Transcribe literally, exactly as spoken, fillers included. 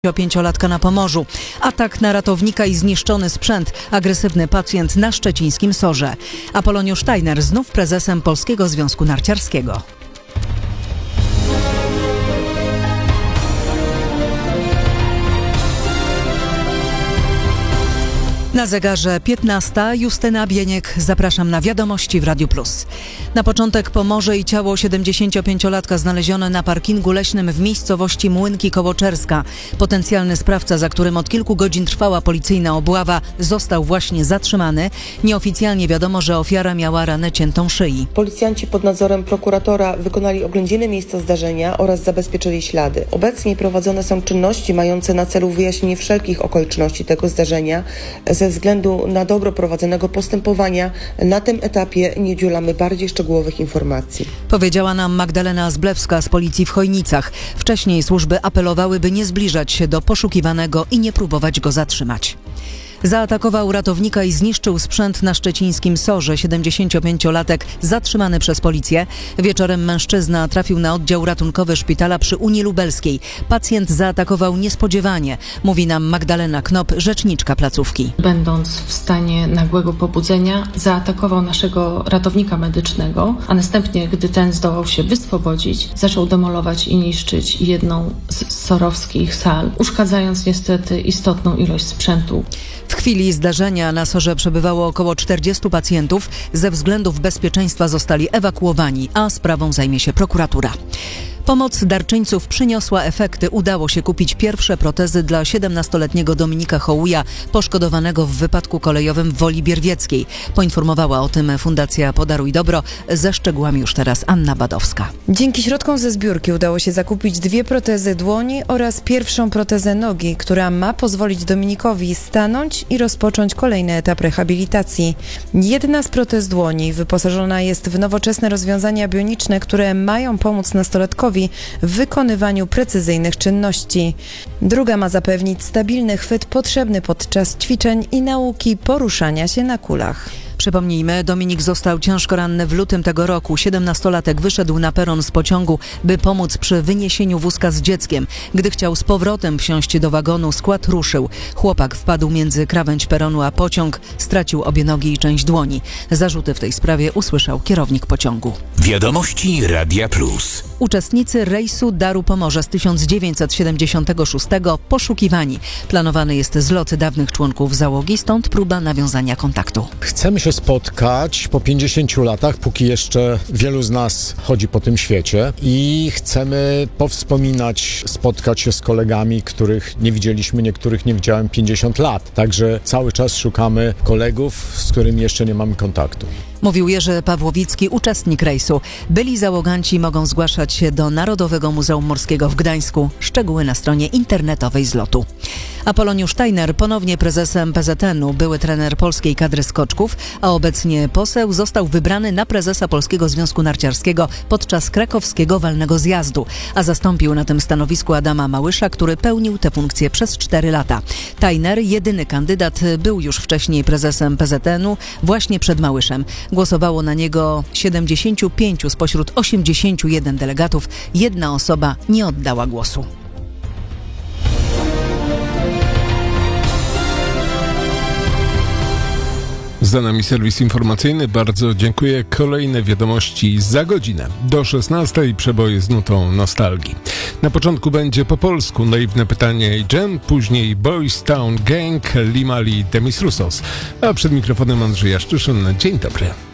pięciolatka na Pomorzu. Atak na ratownika i zniszczony sprzęt. Agresywny pacjent na szczecińskim Sorze. Apoloniusz Tajner znów prezesem Polskiego Związku Narciarskiego. Na zegarze piętnasta. Justyna Bieniek. Zapraszam na wiadomości w Radiu Plus. Na początek Pomorze i ciało siedemdziesięciopięciolatka znalezione na parkingu leśnym w miejscowości Młynki Kołoczerska. Potencjalny sprawca, za którym od kilku godzin trwała policyjna obława, został właśnie zatrzymany. Nieoficjalnie wiadomo, że ofiara miała ranę ciętą szyi. Policjanci pod nadzorem prokuratora wykonali oględziny miejsca zdarzenia oraz zabezpieczyli ślady. Obecnie prowadzone są czynności mające na celu wyjaśnienie wszelkich okoliczności tego zdarzenia. Ze względu na dobro prowadzonego postępowania na tym etapie nie udzielamy bardziej szczegółowych informacji. Powiedziała nam Magdalena Zblewska z policji w Chojnicach. Wcześniej służby apelowały, by nie zbliżać się do poszukiwanego i nie próbować go zatrzymać. Zaatakował ratownika i zniszczył sprzęt na szczecińskim Sorze. siedemdziesięciopięciolatek zatrzymany przez policję. Wieczorem mężczyzna trafił na oddział ratunkowy szpitala przy Unii Lubelskiej. Pacjent zaatakował niespodziewanie, mówi nam Magdalena Knop, rzeczniczka placówki. Będąc w stanie nagłego pobudzenia, zaatakował naszego ratownika medycznego, a następnie, gdy ten zdołał się wyswobodzić, zaczął demolować i niszczyć jedną z sorowskich sal, uszkadzając niestety istotną ilość sprzętu. W chwili zdarzenia na Sorze przebywało około czterdziestu pacjentów. Ze względów bezpieczeństwa zostali ewakuowani, a sprawą zajmie się prokuratura. Pomoc darczyńców przyniosła efekty. Udało się kupić pierwsze protezy dla siedemnastoletniego Dominika Hołuja, poszkodowanego w wypadku kolejowym w Woli Bierwieckiej. Poinformowała o tym Fundacja Podaruj Dobro. Ze szczegółami już teraz Anna Badowska. Dzięki środkom ze zbiórki udało się zakupić dwie protezy dłoni oraz pierwszą protezę nogi, która ma pozwolić Dominikowi stanąć i rozpocząć kolejny etap rehabilitacji. Jedna z protez dłoni wyposażona jest w nowoczesne rozwiązania bioniczne, które mają pomóc nastolatkowi w wykonywaniu precyzyjnych czynności. Druga ma zapewnić stabilny chwyt potrzebny podczas ćwiczeń i nauki poruszania się na kulach. Przypomnijmy, Dominik został ciężko ranny w lutym tego roku. Siedemnastolatek wyszedł na peron z pociągu, by pomóc przy wyniesieniu wózka z dzieckiem. Gdy chciał z powrotem wsiąść do wagonu, skład ruszył. Chłopak wpadł między krawędź peronu a pociąg, stracił obie nogi i część dłoni. Zarzuty w tej sprawie usłyszał kierownik pociągu. Wiadomości Radia Plus. Uczestnicy rejsu Daru Pomorza z tysiąc dziewięćset siedemdziesiątego szóstego poszukiwani. Planowany jest zlot dawnych członków załogi, stąd próba nawiązania kontaktu. Chcemy się spotkać po pięćdziesięciu latach, póki jeszcze wielu z nas chodzi po tym świecie i chcemy powspominać, spotkać się z kolegami, których nie widzieliśmy, niektórych nie widziałem pięćdziesiąt lat. Także cały czas szukamy kolegów, z którymi jeszcze nie mamy kontaktu. Mówił Jerzy Pawłowicki, uczestnik rejsu. Byli załoganci mogą zgłaszać się do Narodowego Muzeum Morskiego w Gdańsku. Szczegóły na stronie internetowej zlotu. Apoloniusz Tajner ponownie prezesem P Z N u, były trener polskiej kadry skoczków, a obecnie poseł, został wybrany na prezesa Polskiego Związku Narciarskiego podczas krakowskiego walnego zjazdu, a zastąpił na tym stanowisku Adama Małysza, który pełnił tę funkcję przez cztery lata. Tajner, jedyny kandydat, był już wcześniej prezesem P Z N u, właśnie przed Małyszem. Głosowało na niego siedemdziesięciu pięciu spośród osiemdziesięciu jeden delegatów. Jedna osoba nie oddała głosu. Za nami serwis informacyjny. Bardzo dziękuję. Kolejne wiadomości za godzinę. Do szesnastej przeboje z nutą nostalgii. Na początku będzie po polsku Naiwne pytanie i Jam, później Boys Town Gang, Limali, Demis Roussos. A przed mikrofonem Andrzej Jaszczyszyn. Dzień dobry.